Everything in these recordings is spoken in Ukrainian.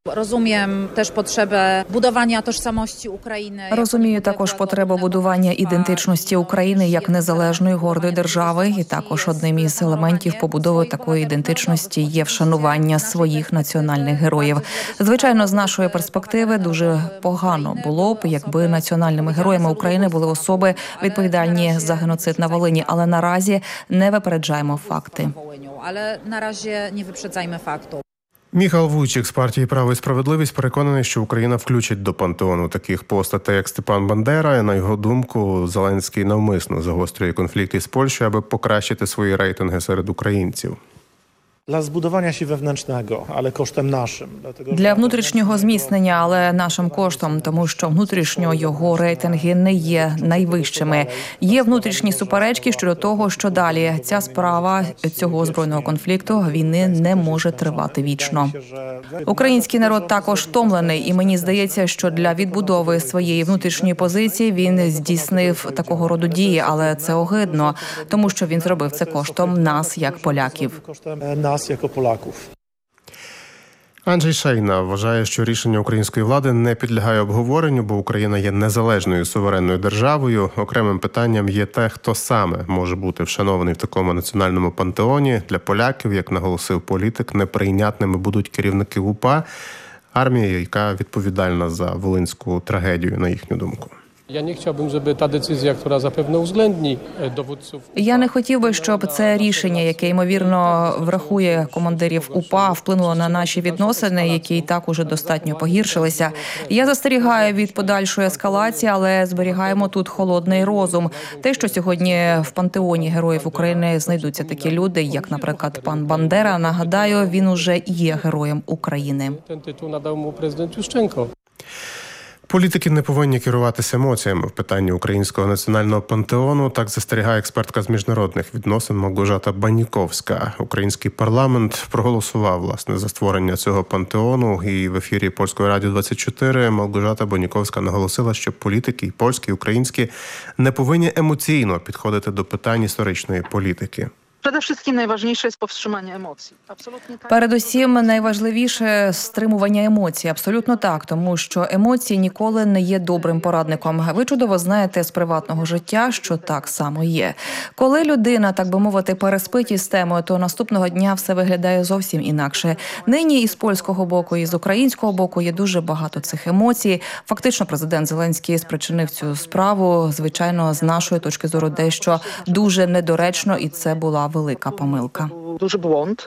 Розумію також потребу будування ідентичності України як незалежної гордої держави, і також одним із елементів побудови такої ідентичності є вшанування своїх національних героїв. Звичайно, з нашої перспективи дуже погано було б, якби національними героями України були особи, відповідальні за геноцид на Волині, але наразі не випереджаємо факти. Міхал Вуйчик з партії «Право і справедливість» переконаний, що Україна включить до пантеону таких постатей, як Степан Бандера. На його думку, Зеленський навмисно загострює конфлікт із Польщею, аби покращити свої рейтинги серед українців. Для внутрішнього зміцнення, але нашим коштом, тому що внутрішньо його рейтинги не є найвищими. Є внутрішні суперечки щодо того, що далі. Ця справа цього збройного конфлікту, війни не може тривати вічно. Український народ також втомлений, і мені здається, що для відбудови своєї внутрішньої позиції він здійснив такого роду дії, але це огидно, тому що він зробив це коштом нас, як поляків. Анджей Шейна вважає, що рішення української влади не підлягає обговоренню, бо Україна є незалежною суверенною державою. Окремим питанням є те, хто саме може бути вшанований в такому національному пантеоні. Для поляків, як наголосив політик, неприйнятними будуть керівники УПА, армія, яка відповідальна за волинську трагедію, на їхню думку. Я не chciałbym, żeby ta decyzja, która zapewne uwzględni dowódców. Я не хотів би, щоб це рішення, яке ймовірно врахує командирів УПА, вплинуло на наші відносини, які і так уже достатньо погіршилися. Я застерігаю від подальшої ескалації, але зберігаємо тут холодний розум. Те, що сьогодні в пантеоні героїв України знайдуться такі люди, як, наприклад, пан Бандера, нагадаю, він уже є героєм України. Ten tytuł nadał mu prezydent Juszczenko. Політики не повинні керуватися емоціями в питанні українського національного пантеону. Так застерігає експертка з міжнародних відносин Малгожата Баніковська. Український парламент проголосував, власне, за створення цього пантеону. І в ефірі Польської радіо 24 Малгожата Баніковська наголосила, що політики, і польські, і українські, не повинні емоційно підходити до питань історичної політики. Передусім, найважливіше – стримування емоцій. Абсолютно так, тому що емоції ніколи не є добрим порадником. Ви чудово знаєте з приватного життя, що так само є. Коли людина, так би мовити, переспить із темою, то наступного дня все виглядає зовсім інакше. Нині із польського боку, і з українського боку є дуже багато цих емоцій. Фактично, президент Зеленський спричинив цю справу, звичайно, з нашої точки зору, дещо дуже недоречно, і це була велика помилка. Дуже блонд.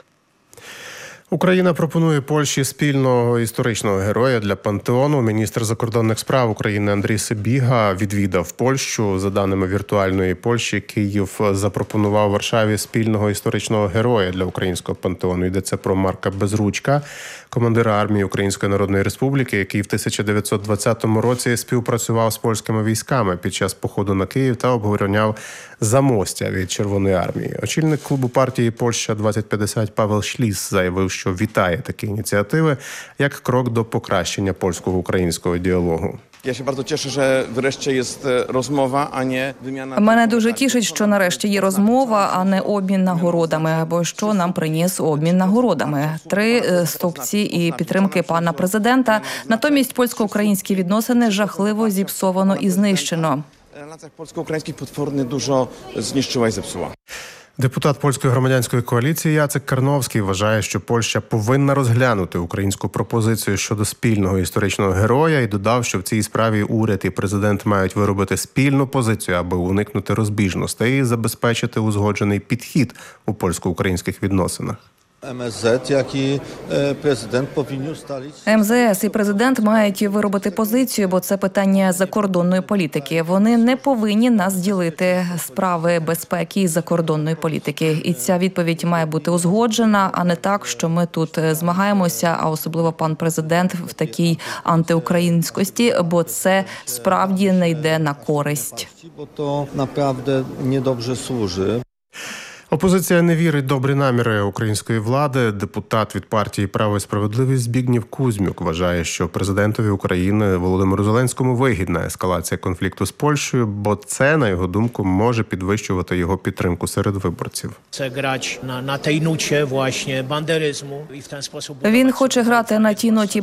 Україна пропонує Польщі спільного історичного героя для пантеону. Міністр закордонних справ України Андрій Сибіга відвідав Польщу. За даними віртуальної Польщі, Київ запропонував Варшаві спільного історичного героя для українського пантеону. Йдеться про Марка Безручка, командира армії Української Народної Республіки, який в 1920 році співпрацював з польськими військами під час походу на Київ та обороняв Замостя від Червоної армії. Очільник клубу партії «Польща-2050» Павел Шліс заявив, що вітає такі ініціативи як крок до покращення польсько-українського діалогу. Я się bardzo cieszę, że wreszcie jest rozmowa, a nie wymiana. Мене дуже тішить, що нарешті є розмова, а не обмін нагородами. Бо що нам приніс обмін нагородами? 3 стовпці і підтримки пана президента. Натомість польсько-українські відносини жахливо зіпсовано і знищено. Relacjach polsko-ukraińskich potwornie dużo zniszczyła i zepsuła. Депутат польської громадянської коаліції Яцек Карновський вважає, що Польща повинна розглянути українську пропозицію щодо спільного історичного героя і додав, що в цій справі уряд і президент мають виробити спільну позицію, аби уникнути розбіжностей і забезпечити узгоджений підхід у польсько-українських відносинах. МСЗ, як і президент повинні усталити. МЗС і президент мають виробити позицію, бо це питання закордонної політики. Вони не повинні нас ділити справи безпеки і закордонної політики. І ця відповідь має бути узгоджена, а не так, що ми тут змагаємося, а особливо пан президент в такій антиукраїнськості, бо це справді не йде на користь. Бо то направді недобре служить. Опозиція не вірить в добрі наміри української влади. Депутат від партії «Право і справедливість» Збігнєв Кузьмюк вважає, що президентові України Володимиру Зеленському вигідна ескалація конфлікту з Польщею, бо це, на його думку, може підвищувати його підтримку серед виборців. Це грач на тій ноті, власне, бандеризму і в той спосіб. Він хоче грати на тій ноті